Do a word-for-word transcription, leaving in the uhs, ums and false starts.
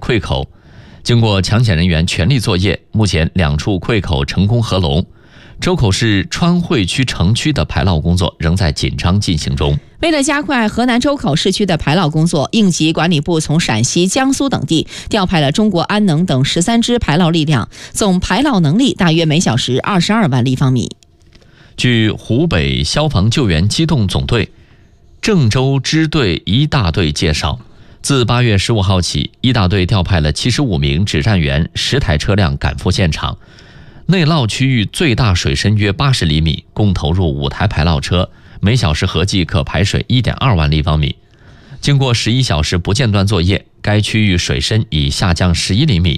溃口。经过抢险人员全力作业，目前两处溃口成功合龙。周口市川汇区城区的排涝工作仍在紧张进行中。 为了加快河南周口市区的排涝工作，应急管理部从陕西、江苏等地调派了中国安能等十三支排涝力量，总排涝能力大约每小时二十二万立方米。 据湖北消防救援机动总队郑州支队一大队介绍，自八月十五号起，一大队调派了七十五名指战员、十台车辆赶赴现场。内涝区域最大水深约八十厘米，共投入五台排涝车，每小时合计可排水 一点二万立方米。经过十一小时不间断作业，该区域水深已下降十一厘米。